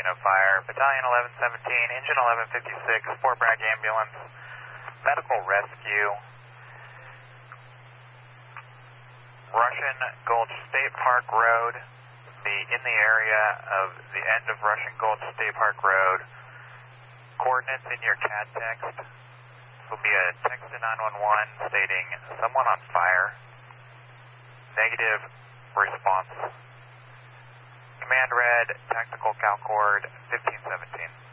of fire. Battalion 1117, engine 1156, Fort Bragg ambulance, medical rescue. Russian Gulch State Park Road, in the area of the end of Russian Gulch State Park Road. Coordinates in your CAD text. This will be a text to 911 stating someone on fire. Negative response. Command red, tactical Calcord 1517.